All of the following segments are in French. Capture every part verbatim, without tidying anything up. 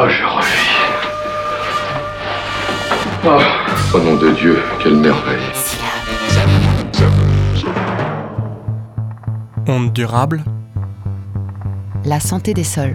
je revis. Oh, au nom de Dieu, quelle merveille. Ondes durables. La santé des sols.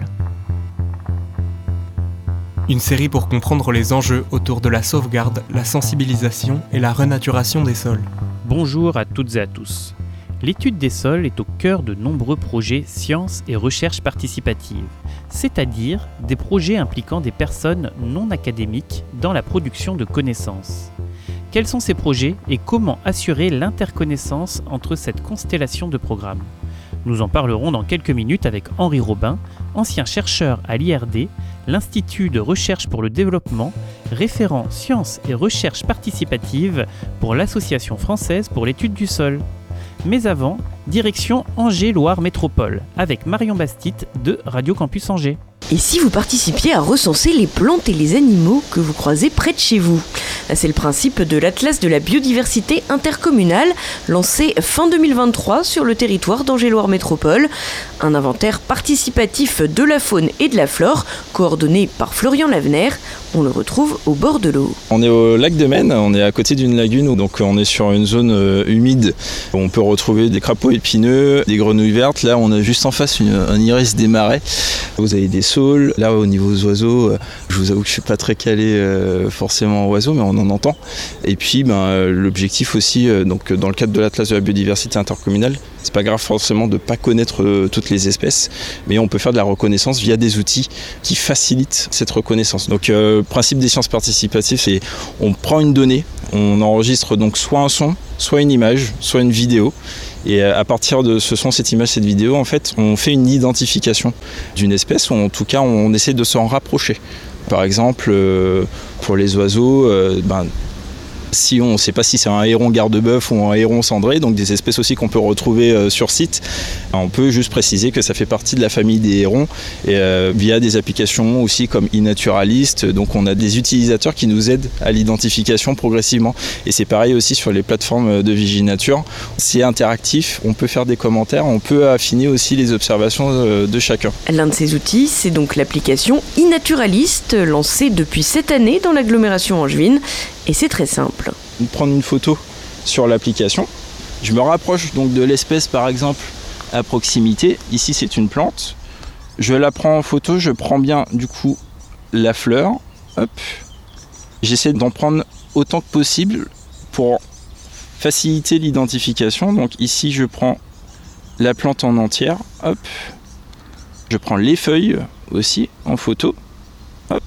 Une série pour comprendre les enjeux autour de la sauvegarde, la sensibilisation et la renaturation des sols. Bonjour à toutes et à tous. L'étude des sols est au cœur de nombreux projets sciences et recherche participative, c'est-à-dire des projets impliquant des personnes non académiques dans la production de connaissances. Quels sont ces projets et comment assurer l'interconnaissance entre cette constellation de programmes ? Nous en parlerons dans quelques minutes avec Henri Robin, ancien chercheur à l'I R D, l'Institut de recherche pour le développement, référent sciences et recherche participative pour l'Association française pour l'étude du sol. Mais avant, direction Angers-Loire Métropole, avec Marion Bastit de Radio Campus Angers. Et si vous participiez à recenser les plantes et les animaux que vous croisez près de chez vous ? C'est le principe de l'Atlas de la biodiversité intercommunale, lancé fin deux mille vingt-trois sur le territoire d'Angers-Loire Métropole. Un inventaire participatif de la faune et de la flore, coordonné par Florian Lavener. On le retrouve au bord de l'eau. On est au lac de Maine, on est à côté d'une lagune, donc on est sur une zone euh, humide. On peut retrouver des crapauds épineux, des grenouilles vertes. Là, on a juste en face une, un iris des marais. Vous avez des saules. Là, au niveau des oiseaux, euh, je vous avoue que je ne suis pas très calé euh, forcément en oiseaux, mais on en entend. Et puis, ben, euh, l'objectif aussi, euh, donc, dans le cadre de l'Atlas de la biodiversité intercommunale, c'est pas grave forcément de ne pas connaître euh, toutes les espèces, mais on peut faire de la reconnaissance via des outils qui facilitent cette reconnaissance. Donc, euh, le principe des sciences participatives, c'est on prend une donnée, on enregistre donc soit un son, soit une image, soit une vidéo. Et à partir de ce son, cette image, cette vidéo, en fait, on fait une identification d'une espèce, ou en tout cas, on essaie de s'en rapprocher. Par exemple, euh, pour les oiseaux, euh, ben, si on ne sait pas si c'est un héron garde-bœuf ou un héron cendré, donc des espèces aussi qu'on peut retrouver euh, sur site, on peut juste préciser que ça fait partie de la famille des hérons et euh, via des applications aussi comme iNaturalist. Donc on a des utilisateurs qui nous aident à l'identification progressivement. Et c'est pareil aussi sur les plateformes de Viginature. C'est interactif, on peut faire des commentaires, on peut affiner aussi les observations de, de chacun. L'un de ces outils, c'est donc l'application iNaturalist, lancée depuis cette année dans l'agglomération angevine. Et c'est très simple. Prendre une photo sur l'application. Je me rapproche donc de l'espèce par exemple à proximité. Ici c'est une plante. Je la prends en photo, je prends bien du coup la fleur. Hop. J'essaie d'en prendre autant que possible pour faciliter l'identification. Donc ici je prends la plante en entière. Hop. Je prends les feuilles aussi en photo. Hop.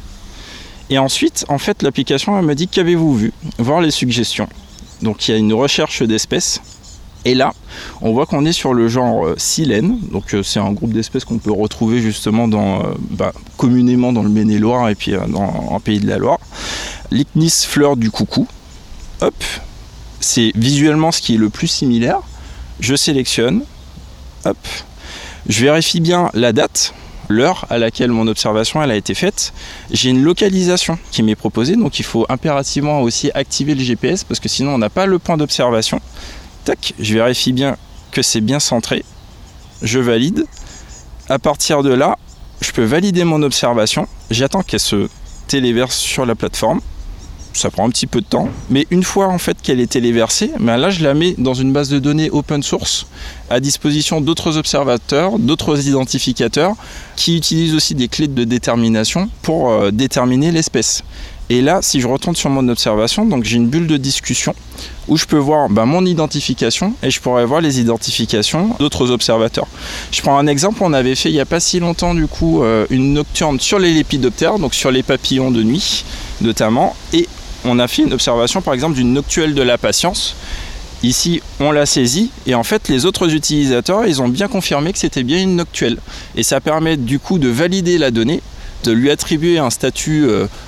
Et ensuite, en fait, l'application elle me dit qu'avez-vous vu ? Voir les suggestions. Donc il y a une recherche d'espèces. Et là, on voit qu'on est sur le genre euh, silène. Donc euh, c'est un groupe d'espèces qu'on peut retrouver justement dans, euh, bah, communément dans le Maine-et-Loire et puis euh, dans, en Pays de la Loire. L'Icnis fleur du coucou. Hop. C'est visuellement ce qui est le plus similaire. Je sélectionne. Hop. Je vérifie bien la date. L'heure à laquelle mon observation elle a été faite, j'ai une localisation qui m'est proposée, donc il faut impérativement aussi activer le G P S parce que sinon on n'a pas le point d'observation. Tac, je vérifie bien que c'est bien centré, je valide. À partir de là, je peux valider mon observation, j'attends qu'elle se téléverse sur la plateforme. Ça prend un petit peu de temps, mais une fois en fait qu'elle est téléversée, ben là je la mets dans une base de données open source à disposition d'autres observateurs, d'autres identificateurs qui utilisent aussi des clés de détermination pour euh, déterminer l'espèce. Et là, si je retourne sur mon observation, donc j'ai une bulle de discussion où je peux voir ben, mon identification et je pourrais voir les identifications d'autres observateurs. Je prends un exemple, on avait fait il n'y a pas si longtemps du coup euh, une nocturne sur les lépidoptères, donc sur les papillons de nuit notamment, et on a fait une observation par exemple d'une noctuelle de la patience. Ici, on l'a saisie et en fait, les autres utilisateurs, ils ont bien confirmé que c'était bien une noctuelle. Et ça permet du coup de valider la donnée, de lui attribuer un statut euh,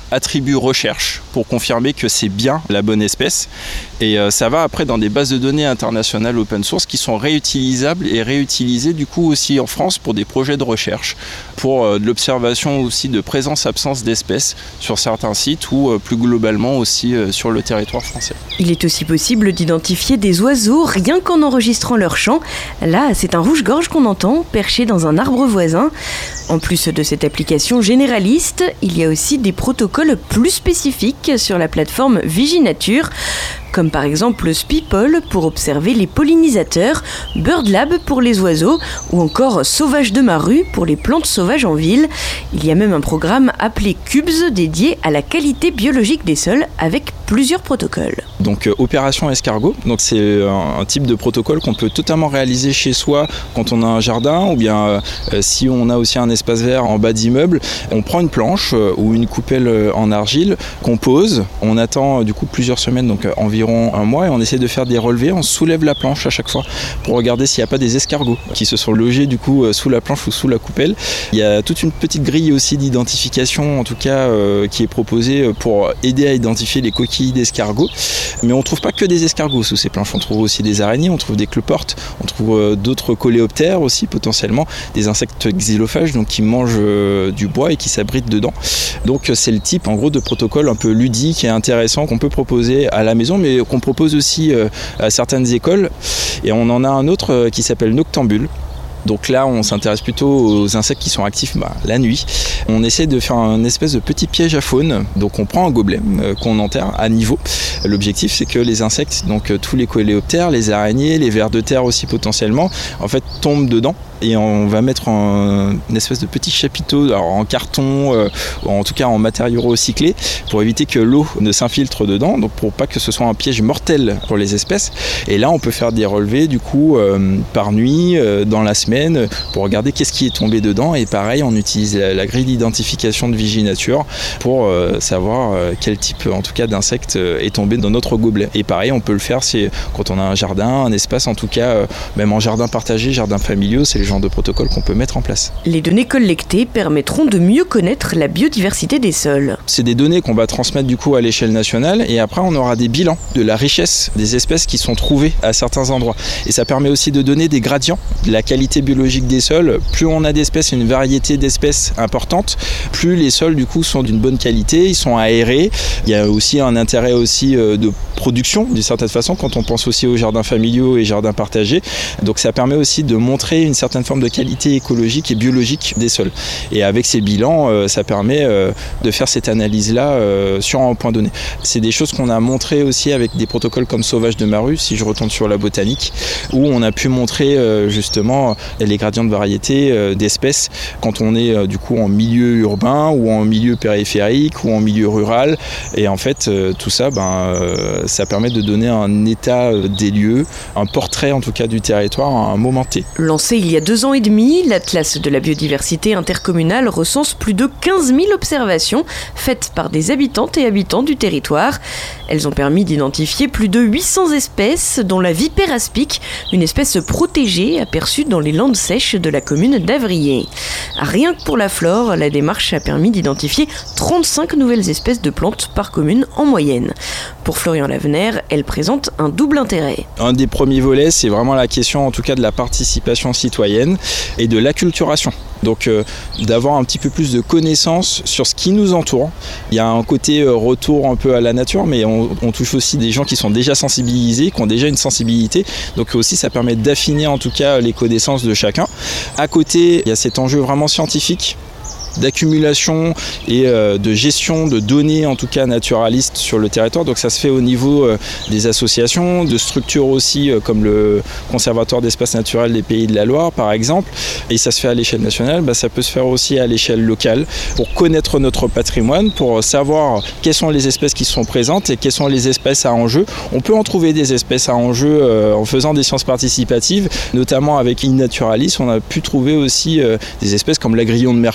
attribut recherche pour confirmer que c'est bien la bonne espèce. Et euh, ça va après dans des bases de données internationales open source qui sont réutilisables et réutilisées du coup aussi en France pour des projets de recherche, pour euh, de l'observation aussi de présence-absence d'espèces sur certains sites ou euh, plus globalement aussi euh, sur le territoire français. Il est aussi possible d'identifier des oiseaux rien qu'en enregistrant leur chant. Là, c'est un rouge-gorge qu'on entend, perché dans un arbre voisin. En plus de cette application généraliste, il y a aussi des protocoles plus spécifiques sur la plateforme Viginature, comme par exemple Speeple pour observer les pollinisateurs, BirdLab pour les oiseaux ou encore Sauvage de ma rue pour les plantes sauvages en ville. Il y a même un programme appelé Cubes dédié à la qualité biologique des sols avec plusieurs protocoles. Donc euh, opération escargot, donc c'est un, un type de protocole qu'on peut totalement réaliser chez soi quand on a un jardin ou bien euh, si on a aussi un espace vert en bas d'immeuble. On prend une planche euh, ou une coupelle euh, en argile qu'on pose, on attend euh, du coup plusieurs semaines, donc euh, environ un mois, et on essaie de faire des relevés, on soulève la planche à chaque fois pour regarder s'il n'y a pas des escargots qui se sont logés du coup euh, sous la planche ou sous la coupelle. Il y a toute une petite grille aussi d'identification en tout cas euh, qui est proposée pour aider à identifier les coquilles d'escargots. Mais on ne trouve pas que des escargots sous ces planches, on trouve aussi des araignées, on trouve des cloportes, on trouve euh, d'autres coléoptères aussi potentiellement, des insectes xylophages donc qui mangent euh, du bois et qui s'abritent dedans. Donc c'est le type en gros de protocole un peu ludique et intéressant qu'on peut proposer à la maison mais qu'on propose aussi euh, à certaines écoles. Et on en a un autre euh, qui s'appelle Noctambule. Donc là, on s'intéresse plutôt aux insectes qui sont actifs bah, la nuit. On essaie de faire un espèce de petit piège à faune. Donc on prend un gobelet euh, qu'on enterre à niveau. L'objectif, c'est que les insectes, donc euh, tous les coléoptères, les araignées, les vers de terre aussi potentiellement, en fait, tombent dedans. Et on va mettre un, une espèce de petit chapiteau alors en carton, euh, ou en tout cas en matériaux recyclés, pour éviter que l'eau ne s'infiltre dedans, donc pour pas que ce soit un piège mortel pour les espèces. Et là, on peut faire des relevés du coup euh, par nuit, euh, dans la semaine, pour regarder qu'est-ce qui est tombé dedans. Et pareil, on utilise la, la grille d'identification de Viginature pour euh, savoir euh, quel type, en tout cas, d'insecte euh, est tombé dans notre gobelet. Et pareil, on peut le faire c'est quand on a un jardin, un espace, en tout cas, euh, même en jardin partagé, jardin familiaux, c'est le genre de protocole qu'on peut mettre en place. Les données collectées permettront de mieux connaître la biodiversité des sols. C'est des données qu'on va transmettre du coup à l'échelle nationale et après on aura des bilans de la richesse des espèces qui sont trouvées à certains endroits. Et ça permet aussi de donner des gradients de la qualité biologique des sols. Plus on a d'espèces, une variété d'espèces importante, plus les sols du coup sont d'une bonne qualité, ils sont aérés. Il y a aussi un intérêt aussi de production d'une certaine façon quand on pense aussi aux jardins familiaux et jardins partagés. Donc ça permet aussi de montrer une certaine forme de qualité écologique et biologique des sols. Et avec ces bilans, euh, ça permet euh, de faire cette analyse-là euh, sur un point donné. C'est des choses qu'on a montrées aussi avec des protocoles comme Sauvage de ma rue, si je retourne sur la botanique, où on a pu montrer euh, justement les gradients de variété euh, d'espèces quand on est euh, du coup en milieu urbain ou en milieu périphérique ou en milieu rural. Et en fait, euh, tout ça, ben, euh, ça permet de donner un état des lieux, un portrait en tout cas du territoire à un moment T. Lancé il y a deux ans et demi, l'Atlas de la biodiversité intercommunale recense plus de quinze mille observations faites par des habitantes et habitants du territoire. Elles ont permis d'identifier plus de huit cents espèces, dont la vipère aspic, une espèce protégée aperçue dans les landes sèches de la commune d'Avrier. Rien que pour la flore, la démarche a permis d'identifier trente-cinq nouvelles espèces de plantes par commune en moyenne. Pour Florian Lavener, elle présente un double intérêt. Un des premiers volets, c'est vraiment la question en tout cas de la participation citoyenne et de l'acculturation. Donc euh, d'avoir un petit peu plus de connaissances sur ce qui nous entoure. Il y a un côté euh, retour un peu à la nature, mais on, on touche aussi des gens qui sont déjà sensibilisés, qui ont déjà une sensibilité. Donc aussi ça permet d'affiner en tout cas les connaissances de chacun. À côté, il y a cet enjeu vraiment scientifique d'accumulation et euh, de gestion de données en tout cas naturalistes sur le territoire. Donc ça se fait au niveau euh, des associations, de structures aussi euh, comme le Conservatoire d'espaces naturels des Pays de la Loire par exemple, et ça se fait à l'échelle nationale. Bah, ça peut se faire aussi à l'échelle locale pour connaître notre patrimoine, pour savoir quelles sont les espèces qui sont présentes et quelles sont les espèces à enjeu. On peut en trouver des espèces à enjeu euh, en faisant des sciences participatives, notamment avec Inaturalis, on a pu trouver aussi euh, des espèces comme l'agrillon de mercure sur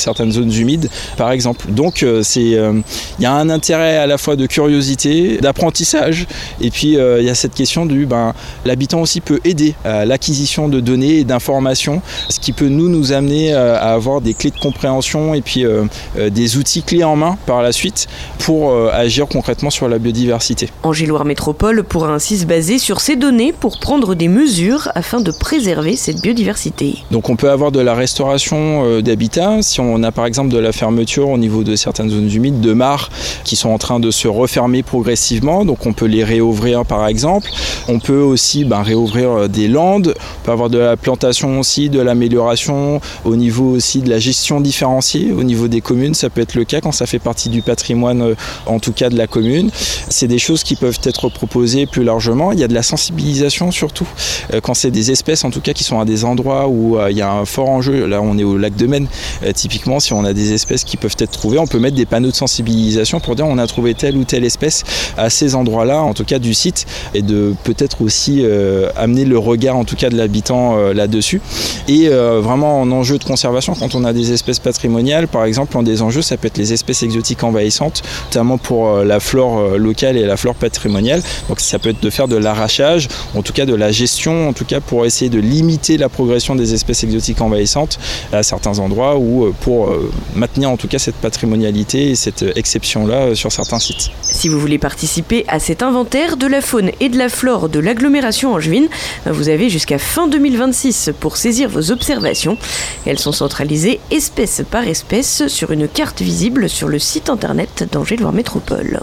certaines zones humides, par exemple. Donc euh, c'est, euh, y a un intérêt à la fois de curiosité, d'apprentissage, et puis euh, il y a cette question du, ben, l'habitant aussi peut aider à l'acquisition de données et d'informations, ce qui peut nous, nous amener euh, à avoir des clés de compréhension et puis euh, euh, des outils clés en main par la suite pour euh, agir concrètement sur la biodiversité. Angers-Loire Métropole pourra ainsi se baser sur ces données pour prendre des mesures afin de préserver cette biodiversité. Donc on peut avoir de la restauration euh, d'habitats, si on a par exemple de la fermeture au niveau de certaines zones humides, de mares qui sont en train de se refermer progressivement, donc on peut les réouvrir par exemple. On peut aussi ben, réouvrir des landes, on peut avoir de la plantation aussi, de l'amélioration au niveau aussi de la gestion différenciée au niveau des communes, ça peut être le cas quand ça fait partie du patrimoine en tout cas de la commune. C'est des choses qui peuvent être proposées plus largement. Il y a de la sensibilisation surtout quand c'est des espèces en tout cas qui sont à des endroits où il y a un fort enjeu. Là on est au lac de Maine, typiquement si on a des espèces qui peuvent être trouvées, on peut mettre des panneaux de sensibilisation pour dire on a trouvé telle ou telle espèce à ces endroits-là, en tout cas du site, et de peut-être aussi euh, amener le regard en tout cas de l'habitant euh, là-dessus. Et euh, vraiment en enjeu de conservation, quand on a des espèces patrimoniales, par exemple, un des enjeux, ça peut être les espèces exotiques envahissantes, notamment pour euh, la flore euh, locale et la flore patrimoniale. Donc ça peut être de faire de l'arrachage, en tout cas de la gestion, en tout cas pour essayer de limiter la progression des espèces exotiques envahissantes à certains endroits ou euh, pour euh, maintenir en tout cas cette patrimonialité et cette exception-là euh, sur certains sites. Si vous voulez participer à cet inventaire de la faune et de la flore de l'agglomération angevine, vous avez jusqu'à fin deux mille vingt-six pour saisir vos observations. Elles sont centralisées espèce par espèce sur une carte visible sur le site internet d'Angers-Loire Métropole.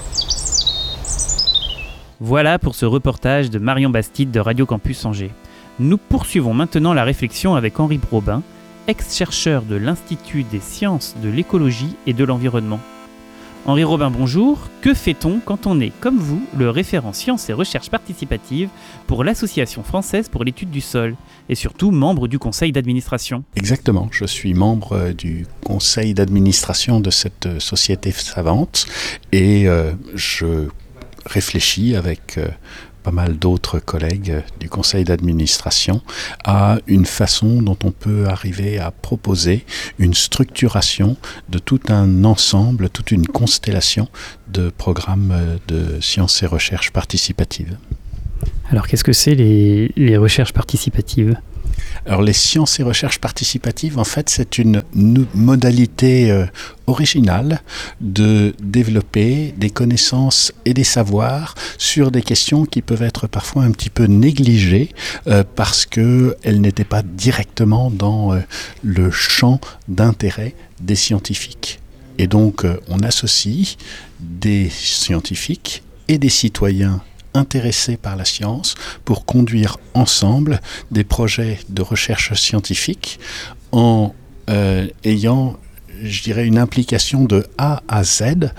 Voilà pour ce reportage de Marion Bastide de Radio Campus Angers. Nous poursuivons maintenant la réflexion avec Henri Brobin, ex-chercheur de l'Institut des sciences de l'écologie et de l'environnement. Henri Robin, bonjour. Que fait-on quand on est, comme vous, le référent sciences et recherche participative pour l'Association française pour l'étude du sol et surtout membre du conseil d'administration ? Exactement, je suis membre du conseil d'administration de cette société savante et euh, je réfléchis avec... Euh, pas mal d'autres collègues du conseil d'administration à une façon dont on peut arriver à proposer une structuration de tout un ensemble, toute une constellation de programmes de sciences et recherches participatives. Alors qu'est-ce que c'est les, les recherches participatives ? Alors les sciences et recherches participatives, en fait, c'est une nou- modalité euh, originale de développer des connaissances et des savoirs sur des questions qui peuvent être parfois un petit peu négligées euh, parce qu'elles n'étaient pas directement dans euh, le champ d'intérêt des scientifiques. Et donc, euh, on associe des scientifiques et des citoyens intéressés par la science pour conduire ensemble des projets de recherche scientifique en euh, ayant, je dirais, une implication de A à Z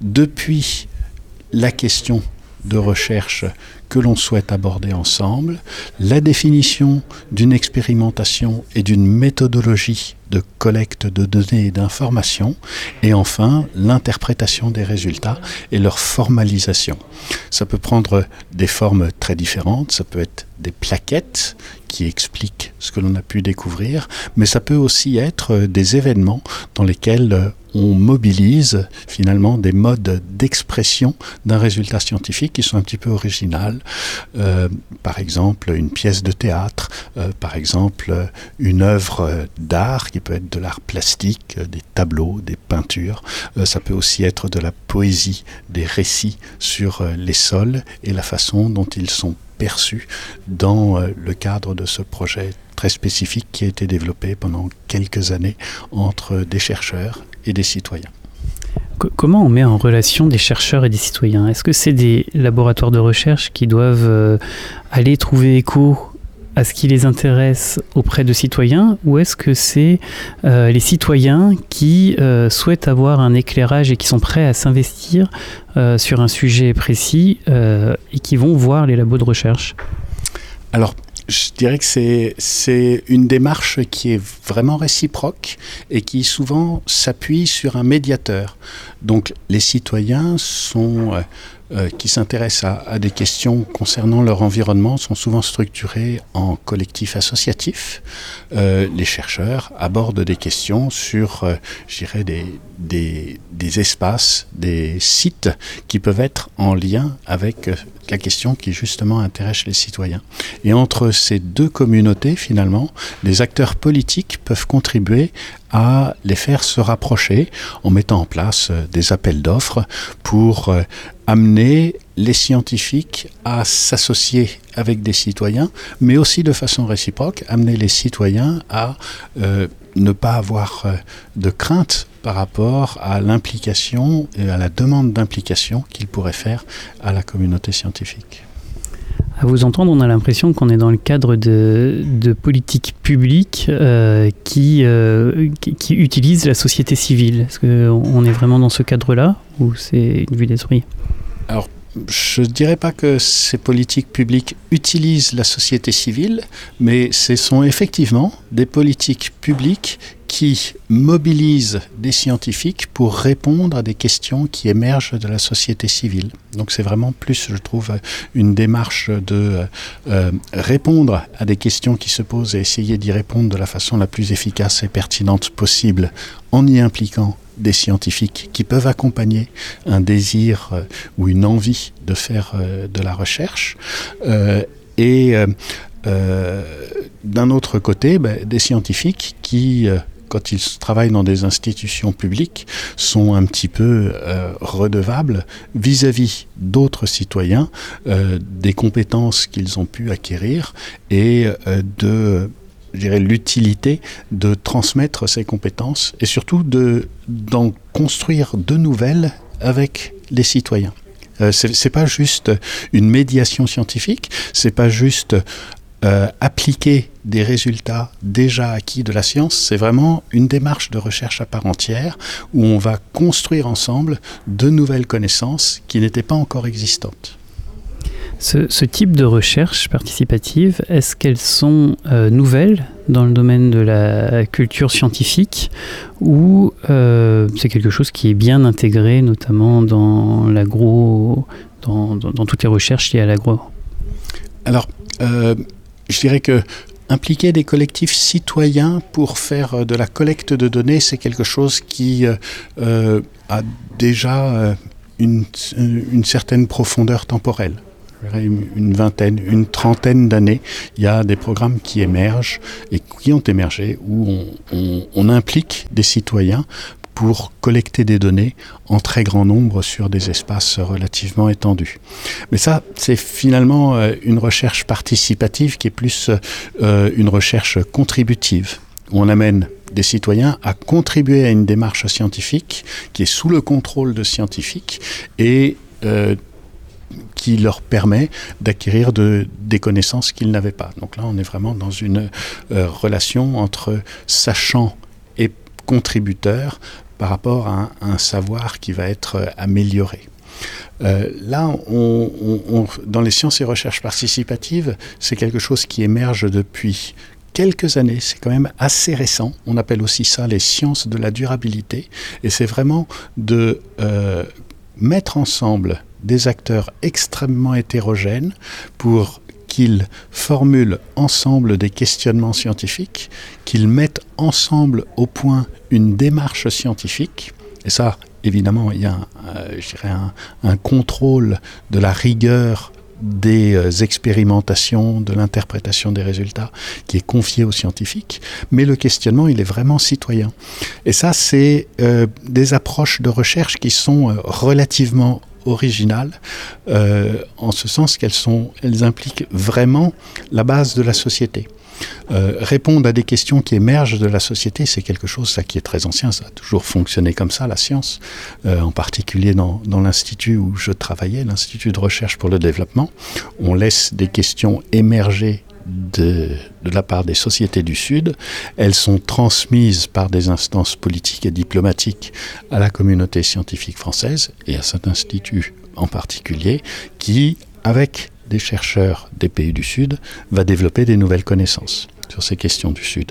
depuis la question de recherche que l'on souhaite aborder ensemble, la définition d'une expérimentation et d'une méthodologie de collecte de données et d'informations, et enfin l'interprétation des résultats et leur formalisation. Ça peut prendre des formes très différentes, ça peut être des plaquettes qui expliquent ce que l'on a pu découvrir, mais ça peut aussi être des événements dans lesquels on mobilise finalement des modes d'expression d'un résultat scientifique qui sont un petit peu originales. Euh, par exemple, une pièce de théâtre, euh, par exemple, une œuvre d'art qui peut être de l'art plastique, des tableaux, des peintures. Euh, ça peut aussi être de la poésie, des récits sur euh, les sols et la façon dont ils sont perçus dans euh, le cadre de ce projet très spécifique qui a été développé pendant quelques années entre des chercheurs et des citoyens. Comment on met en relation des chercheurs et des citoyens ? Est-ce que c'est des laboratoires de recherche qui doivent euh, aller trouver écho à ce qui les intéresse auprès de citoyens, ou est-ce que c'est euh, les citoyens qui euh, souhaitent avoir un éclairage et qui sont prêts à s'investir euh, sur un sujet précis euh, et qui vont voir les labos de recherche ? Alors, je dirais que c'est, c'est une démarche qui est vraiment réciproque et qui souvent s'appuie sur un médiateur. Donc les citoyens sont euh, qui s'intéressent à, à des questions concernant leur environnement sont souvent structurés en collectifs associatifs. Euh, les chercheurs abordent des questions sur, euh, je dirais, des, des, des espaces, des sites qui peuvent être en lien avec euh, la question qui justement intéresse les citoyens. Et entre ces deux communautés, finalement, les acteurs politiques peuvent contribuer à les faire se rapprocher en mettant en place euh, des appels d'offres pour euh, amener les scientifiques à s'associer avec des citoyens, mais aussi de façon réciproque, amener les citoyens à euh, ne pas avoir euh, de crainte par rapport à l'implication et à la demande d'implication qu'ils pourraient faire à la communauté scientifique. À vous entendre, on a l'impression qu'on est dans le cadre de, de politiques publiques euh, qui, euh, qui, qui utilisent la société civile. Est-ce qu'on est vraiment dans ce cadre-là ou c'est une vue d'esprit ? Alors, je ne dirais pas que ces politiques publiques utilisent la société civile, mais ce sont effectivement des politiques publiques qui mobilisent des scientifiques pour répondre à des questions qui émergent de la société civile. Donc c'est vraiment plus, je trouve, une démarche de euh, répondre à des questions qui se posent et essayer d'y répondre de la façon la plus efficace et pertinente possible en y impliquant des scientifiques qui peuvent accompagner un désir euh, ou une envie de faire euh, de la recherche. Euh, et euh, euh, d'un autre côté, ben, des scientifiques qui... Euh, quand ils travaillent dans des institutions publiques, sont un petit peu euh, redevables vis-à-vis d'autres citoyens, euh, des compétences qu'ils ont pu acquérir et euh, de, je dirais, l'utilité de transmettre ces compétences et surtout de, d'en construire de nouvelles avec les citoyens. Euh, c'est, c'est pas juste une médiation scientifique, c'est pas juste Euh, appliquer des résultats déjà acquis de la science, c'est vraiment une démarche de recherche à part entière où on va construire ensemble de nouvelles connaissances qui n'étaient pas encore existantes. Ce, ce type de recherche participative, est-ce qu'elles sont euh, nouvelles dans le domaine de la culture scientifique ou euh, c'est quelque chose qui est bien intégré notamment dans l'agro, dans, dans, dans toutes les recherches liées à l'agro ? Alors, euh, je dirais que impliquer des collectifs citoyens pour faire de la collecte de données, c'est quelque chose qui euh, a déjà euh, une, une certaine profondeur temporelle. Une vingtaine, une trentaine d'années, il y a des programmes qui émergent et qui ont émergé où on, on, on implique des citoyens pour collecter des données en très grand nombre sur des espaces relativement étendus. Mais ça, c'est finalement euh, une recherche participative qui est plus euh, une recherche contributive, où on amène des citoyens à contribuer à une démarche scientifique qui est sous le contrôle de scientifiques et euh, qui leur permet d'acquérir de, des connaissances qu'ils n'avaient pas. Donc là, on est vraiment dans une euh, relation entre sachant et contributeur par rapport à un, un savoir qui va être euh, amélioré. Euh, là, on, on, on, dans les sciences et recherches participatives, c'est quelque chose qui émerge depuis quelques années, c'est quand même assez récent. On appelle aussi ça les sciences de la durabilité. Et c'est vraiment de euh, mettre ensemble des acteurs extrêmement hétérogènes pour qu'ils formulent ensemble des questionnements scientifiques, qu'ils mettent ensemble au point une démarche scientifique. Et ça, évidemment, il y a euh, je dirais un, un contrôle de la rigueur des euh, expérimentations, de l'interprétation des résultats qui est confié aux scientifiques, mais le questionnement, il est vraiment citoyen. Et ça, c'est euh, des approches de recherche qui sont euh, relativement originales, euh, en ce sens qu'elles sont, elles impliquent vraiment la base de la société. Euh, répondre à des questions qui émergent de la société, c'est quelque chose ça, qui est très ancien, ça a toujours fonctionné comme ça, la science, euh, en particulier dans, dans l'institut où je travaillais, l'Institut de recherche pour le développement. On laisse des questions émerger de, de la part des sociétés du Sud. Elles sont transmises par des instances politiques et diplomatiques à la communauté scientifique française et à cet institut en particulier qui, avec des chercheurs des pays du Sud, va développer des nouvelles connaissances sur ces questions du Sud.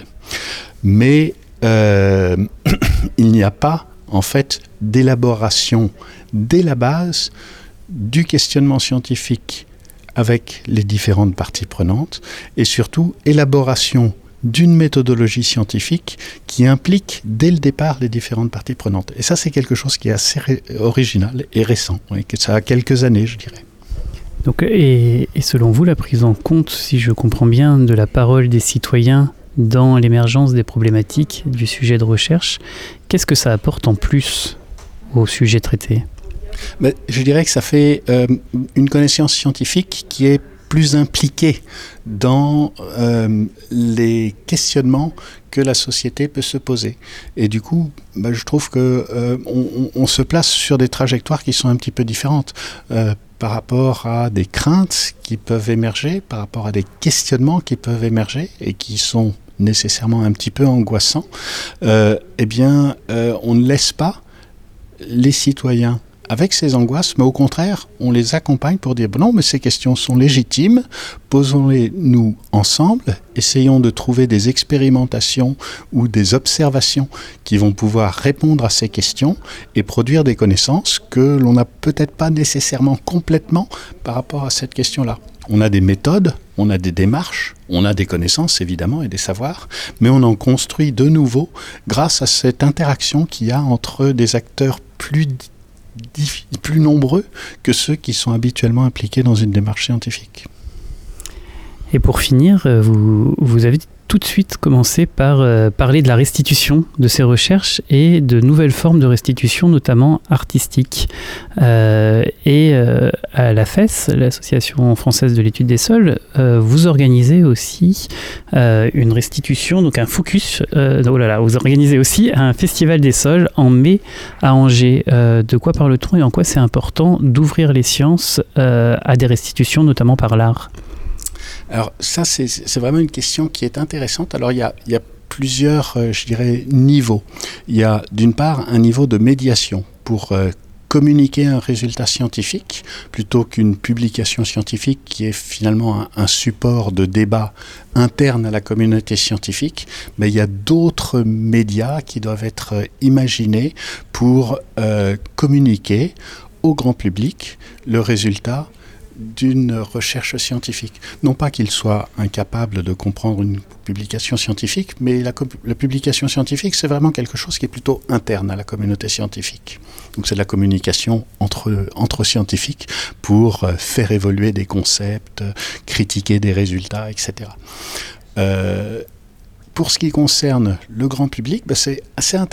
Mais euh, il n'y a pas, en fait, d'élaboration dès la base du questionnement scientifique avec les différentes parties prenantes et surtout élaboration d'une méthodologie scientifique qui implique dès le départ les différentes parties prenantes. Et ça, c'est quelque chose qui est assez ré- original et récent, oui, que ça a quelques années, je dirais. Donc, et, et selon vous, la prise en compte, si je comprends bien, de la parole des citoyens dans l'émergence des problématiques du sujet de recherche, qu'est-ce que ça apporte en plus au sujet traité ? Mais je dirais que ça fait euh, une connaissance scientifique qui est plus impliquée dans euh, les questionnements que la société peut se poser. Et du coup, bah, je trouve que euh, on, on se place sur des trajectoires qui sont un petit peu différentes euh, par rapport à des craintes qui peuvent émerger, par rapport à des questionnements qui peuvent émerger et qui sont nécessairement un petit peu angoissants. Euh, eh bien, euh, on ne laisse pas les citoyens avec ces angoisses, mais au contraire, on les accompagne pour dire « non, mais ces questions sont légitimes, posons-les nous ensemble, essayons de trouver des expérimentations ou des observations qui vont pouvoir répondre à ces questions et produire des connaissances que l'on n'a peut-être pas nécessairement complètement par rapport à cette question-là ». On a des méthodes, on a des démarches, on a des connaissances évidemment et des savoirs, mais on en construit de nouveau grâce à cette interaction qu'il y a entre des acteurs plus plus nombreux que ceux qui sont habituellement impliqués dans une démarche scientifique. Et pour finir, vous, vous avez tout de suite commencé par euh, parler de la restitution de ces recherches et de nouvelles formes de restitution, notamment artistiques. Euh, et euh, à la F E S, l'Association française de l'étude des sols, euh, vous organisez aussi euh, une restitution, donc un focus. Euh, oh là là, vous organisez aussi un festival des sols en mai à Angers. Euh, de quoi parle-t-on et en quoi c'est important d'ouvrir les sciences euh, à des restitutions, notamment par l'art ? Alors ça, c'est, c'est vraiment une question qui est intéressante. Alors il y a, il y a plusieurs, euh, je dirais, niveaux. Il y a d'une part un niveau de médiation pour euh, communiquer un résultat scientifique plutôt qu'une publication scientifique qui est finalement un, un support de débat interne à la communauté scientifique. Mais il y a d'autres médias qui doivent être euh, imaginés pour euh, communiquer au grand public le résultat d'une recherche scientifique. Non pas qu'il soit incapable de comprendre une publication scientifique, mais la, la publication scientifique, c'est vraiment quelque chose qui est plutôt interne à la communauté scientifique. Donc c'est de la communication entre, entre scientifiques pour euh, faire évoluer des concepts, euh, critiquer des résultats, et cetera. Euh, pour ce qui concerne le grand public, ben c'est assez intéressant.